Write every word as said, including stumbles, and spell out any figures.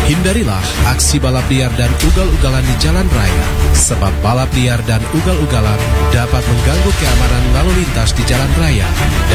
Hindarilah aksi balap liar dan ugal-ugalan di jalan raya, sebab balap liar dan ugal-ugalan dapat mengganggu keamanan lalu lintas di jalan raya